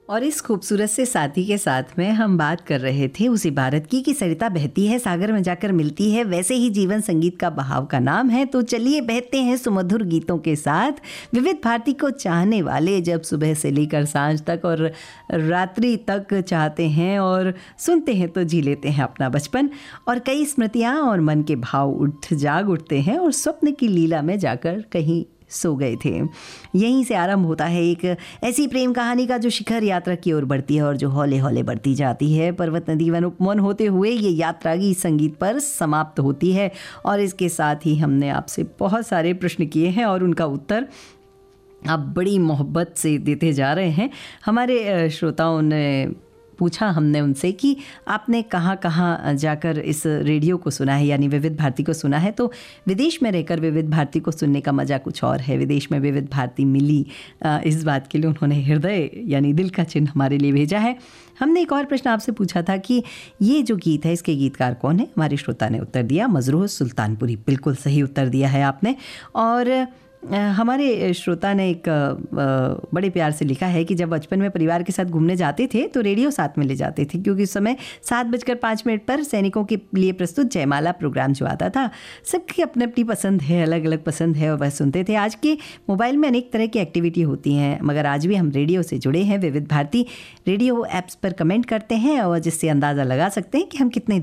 और इस खूबसूरत से साथी के साथ में हम बात कर रहे थे उसी भारत की कि सरिता बहती है सागर में जाकर मिलती है, वैसे ही जीवन संगीत का बहाव का नाम है। तो चलिए बहते हैं सुमधुर गीतों के साथ। विविध भारती को चाहने वाले जब सुबह से लेकर सांझ तक और रात्रि तक चाहते हैं और सुनते हैं तो जी लेते हैं अपना बचपन और कई स्मृतियाँ और मन के भाव जाग उठते हैं और स्वप्न की लीला में जाकर कहीं सो गए थे। यहीं से आरंभ होता है एक ऐसी प्रेम कहानी का जो शिखर यात्रा की ओर बढ़ती है और जो हौले हौले बढ़ती जाती है। पर्वत नदी वन उपवन होते हुए ये यात्रा गीत संगीत पर समाप्त होती है और इसके साथ ही हमने आपसे बहुत सारे प्रश्न किए हैं और उनका उत्तर आप बड़ी मोहब्बत से देते जा रहे हैं। हमारे श्रोताओं ने पूछा हमने उनसे कि आपने कहाँ कहाँ जाकर इस रेडियो को सुना है, यानी विविध भारती को सुना है। तो विदेश में रहकर विविध भारती को सुनने का मज़ा कुछ और है। विदेश में विविध भारती मिली, इस बात के लिए उन्होंने हृदय यानी दिल का चिन्ह हमारे लिए भेजा है। हमने एक और प्रश्न आपसे पूछा था कि ये जो गीत है इसके गीतकार कौन है। हमारे श्रोता ने उत्तर दिया मजरूह सुल्तानपुरी। बिल्कुल सही उत्तर दिया है आपने। और हमारे श्रोता ने एक बड़े प्यार से लिखा है कि जब बचपन में परिवार के साथ घूमने जाते थे तो रेडियो साथ में ले जाते थे, क्योंकि उस समय 7:05 पर सैनिकों के लिए प्रस्तुत जयमाला प्रोग्राम जो आता था, सबकी अपनी अपनी पसंद है, अलग अलग पसंद है और वह सुनते थे। आज के मोबाइल में अनेक तरह की एक्टिविटी होती हैं, मगर आज भी हम रेडियो से जुड़े हैं। विविध भारती रेडियो ऐप्स पर कमेंट करते हैं और जिससे अंदाज़ा लगा सकते हैं कि हम कितने